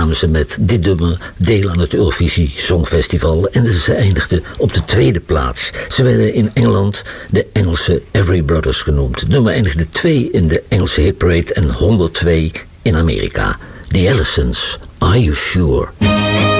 namen ze met dit nummer deel aan het Eurovisie Songfestival en ze eindigden op de 2e plaats. Ze werden in Engeland de Engelse Every Brothers genoemd. Het nummer eindigde 2 in de Engelse hitparade en 102 in Amerika. The Allisons, Are You Sure?